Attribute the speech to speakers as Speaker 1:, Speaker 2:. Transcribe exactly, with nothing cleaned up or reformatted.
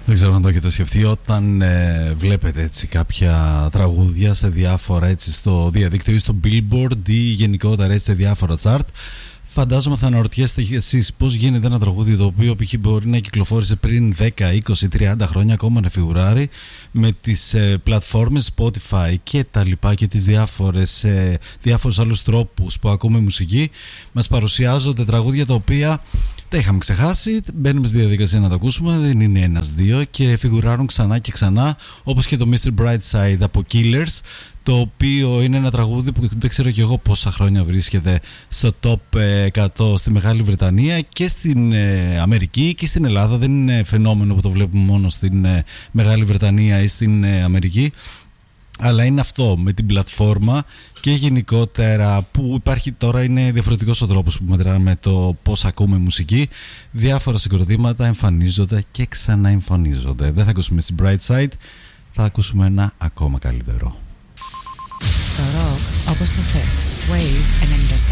Speaker 1: Δεν ξέρω αν το έχετε σκεφτεί, όταν ε, βλέπετε έτσι κάποια τραγούδια σε διάφορα έτσι στο διαδίκτυο ή στο Billboard ή γενικότερα έτσι σε διάφορα chart, φαντάζομαι θα αναρωτιέστε εσείς πώς γίνεται ένα τραγούδι το οποίο π.χ. μπορεί να κυκλοφόρησε πριν δέκα, είκοσι, τριάντα χρόνια ακόμα να φιγουράρει με τις ε, πλατφόρμες Spotify και τα λοιπά και τις διάφορες, ε, διάφορους άλλους τρόπους που ακούμε μουσική. Μας παρουσιάζονται τραγούδια τα οποία τα είχαμε ξεχάσει, μπαίνουμε στη διαδικασία να τα ακούσουμε, δεν είναι ένας-δύο και φιγουράρουν ξανά και ξανά, όπως και το μίστερ Brightside από Killers, το οποίο είναι ένα τραγούδι που δεν ξέρω και εγώ πόσα χρόνια βρίσκεται στο top εκατό στη Μεγάλη Βρετανία και στην Αμερική και στην Ελλάδα. Δεν είναι φαινόμενο που το βλέπουμε μόνο στην Μεγάλη Βρετανία ή στην Αμερική, αλλά είναι αυτό με την πλατφόρμα και γενικότερα που υπάρχει τώρα, είναι διαφορετικός ο τρόπος που μετράμε το πώς ακούμε μουσική. Διάφορα συγκροτήματα εμφανίζονται και ξαναεμφανίζονται. Δεν θα ακούσουμε στην Brightside, θα ακούσουμε ένα ακόμα καλύτερο.
Speaker 2: Το ροκ όπως το θες. Wave ενενήντα